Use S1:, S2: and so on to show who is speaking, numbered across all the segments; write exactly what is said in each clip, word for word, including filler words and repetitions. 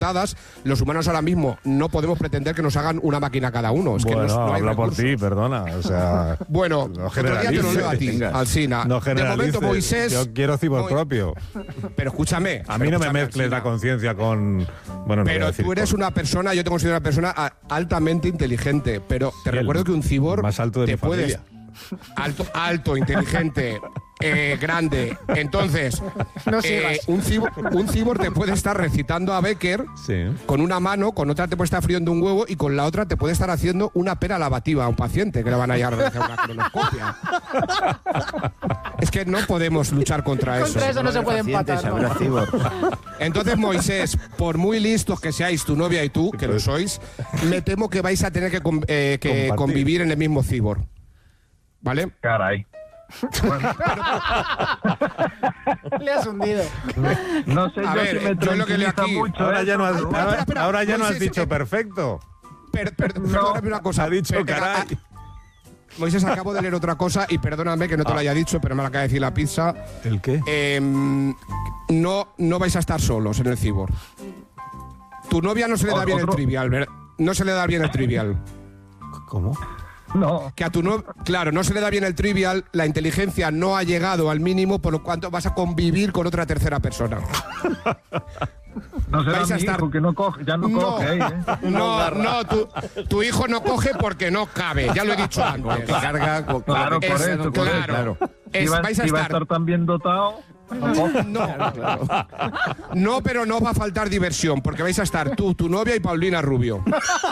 S1: los humanos ahora mismo no podemos pretender que nos hagan una máquina cada uno. Es
S2: bueno,
S1: que no, no hay
S2: habla
S1: recursos.
S2: por ti, perdona. O sea,
S1: bueno,
S2: no
S1: otro día te lo leo a ti, Alsina.
S2: No
S1: de momento, Moisés...
S2: Yo quiero cibor propio.
S1: Pero escúchame.
S2: A mí no me mezcles Alsina. La conciencia con... Bueno, no
S1: pero
S2: decir
S1: tú eres
S2: con...
S1: una persona, yo te considero una persona altamente inteligente, pero te
S2: sí,
S1: recuerdo que un cibor...
S2: Más alto de
S1: te
S2: mi
S1: puedes,
S2: familia.
S1: Alto, alto, inteligente, eh, grande. Entonces,
S3: no
S1: eh, un, cibor, un cibor te puede estar recitando a Becker
S2: sí.
S1: con una mano, con otra te puede estar friendo un huevo y con la otra te puede estar haciendo una pera lavativa a un paciente que le van a ir a realizar una colonoscopia. Es que no podemos luchar contra eso.
S3: Contra eso no se puede empatar. ¿No?
S1: Entonces, Moisés, por muy listos que seáis tu novia y tú, que lo sois, me temo que vais a tener que, eh, que convivir en el mismo cibor. ¿Vale?
S4: Caray. Bueno.
S3: Le has hundido.
S4: No sé,
S1: a
S4: yo
S1: ver,
S4: si me
S1: yo lo que leo aquí.
S4: Mucho,
S2: ahora
S4: ¿eh?
S2: ya no has, ahora,
S1: espera, espera,
S2: ahora ya no has
S1: Moisés,
S2: dicho
S1: eh,
S2: perfecto.
S1: Per, per,
S4: no.
S1: Perdóname una cosa.
S2: Ha dicho
S1: per,
S2: caray.
S1: A, Moisés, acabo de leer otra cosa y perdóname que no te
S2: ah.
S1: lo haya dicho, pero me la acaba de decir la pizza.
S2: ¿El qué?
S1: Eh, no, no vais a estar solos en el cibor. Tu novia no se le da bien el trivial, ¿verdad? No se le da bien el trivial.
S2: ¿Cómo?
S4: No.
S1: Que a tu no, claro, no se le da bien el trivial, la inteligencia no ha llegado al mínimo, por lo cuanto vas a convivir con otra tercera persona.
S4: No será
S1: vais a
S4: mi
S1: estar...
S4: hijo que no coge, ya no,
S1: no
S4: coge, ¿eh?
S1: No, no, tu, tu hijo no coge porque no cabe, ya lo he dicho antes.
S5: Que carga, con,
S4: claro,
S1: es,
S4: por eso, por
S1: claro.
S4: claro.
S1: Es,
S4: si va,
S1: vais a
S4: si
S1: estar...
S4: va a estar tan bien dotado...
S1: No, claro. No, pero no va a faltar diversión, porque vais a estar tú, tu novia y Paulina Rubio.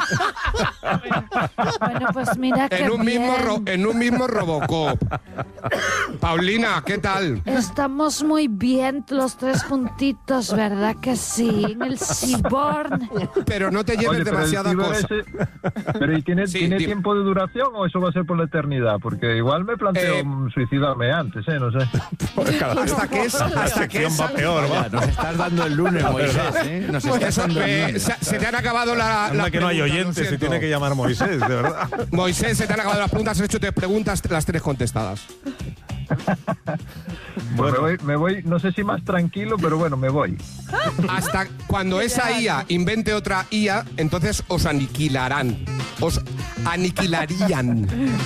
S6: Bueno, pues mira que
S1: en un
S6: bien.
S1: mismo ro, en un mismo Robocop. Paulina, ¿qué tal?
S6: Estamos muy bien los tres puntitos, ¿verdad que sí? En el Ciborn.
S1: Pero no te lleves
S4: Oye,
S1: demasiada
S4: pero
S1: cosa.
S4: Ese, pero ¿y tiene,
S1: sí,
S4: ¿tiene
S1: dime.
S4: tiempo de duración o eso va a ser por la eternidad? Porque igual me planteo
S1: Eh,
S4: suicidarme antes, ¿eh? No sé.
S1: Hasta que es, hasta que es,
S2: va peor, va.
S5: Nos estás dando el lunes, Moisés, ¿eh? Nos estás
S1: Eso,
S5: dando el
S1: eh,
S5: lunes.
S1: se, se te han acabado la,
S2: Anda
S1: la
S2: que no hay
S1: preguntas,
S2: oyentes,
S1: lo
S2: se
S1: siento.
S2: tiene que llamar Moisés, de verdad.
S1: Moisés, se te han acabado las preguntas, has hecho tres preguntas, las tres contestadas.
S4: Bueno, me voy, me voy, no sé si más tranquilo, pero bueno, me voy.
S1: Hasta cuando esa I A invente otra I A, entonces os aniquilarán. Os aniquilarían.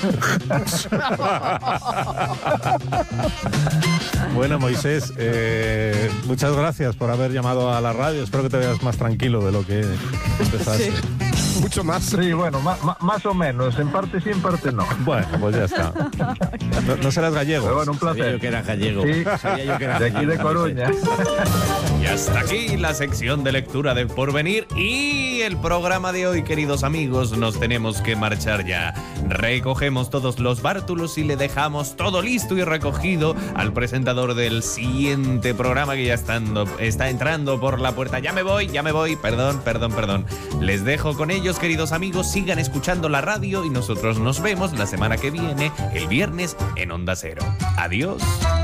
S2: Bueno, Moisés, eh, muchas gracias por haber llamado a la radio. Espero que te veas más tranquilo de lo que empezaste.
S3: Sí.
S1: Mucho más.
S4: Sí, bueno, ma, ma, más o menos. En parte sí, en parte no.
S2: Bueno, pues ya está. No, no serás gallego.
S4: Pero bueno, un
S5: Sabía
S4: placer.
S5: yo que era gallego.
S4: Sí,
S5: Sabía yo que era
S4: de aquí de
S5: gallego.
S4: Coruña.
S7: Y hasta aquí la sección de lectura del porvenir y el programa de hoy, queridos amigos. Nos tenemos que marchar ya. Recogemos todos los bártulos y le dejamos todo listo y recogido al presentador del siguiente programa que ya estando, está entrando por la puerta. Ya me voy, ya me voy. Perdón, perdón, perdón. Les dejo con ellos, queridos amigos. Sigan escuchando la radio y nosotros nos vemos la semana que viene, el viernes, en Onda Cero. Adiós.